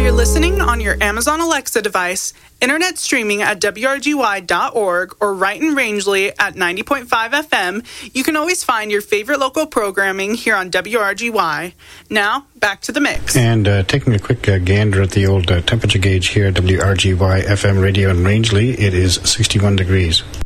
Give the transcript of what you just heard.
you're listening on your Amazon Alexa device, internet streaming at WRGY.org, or right in Rangeley at 90.5 FM, you can always find your favorite local programming here on WRGY. Now, back to the mix. And taking a quick gander at the old temperature gauge here at WRGY FM radio in Rangeley, it is 61 degrees.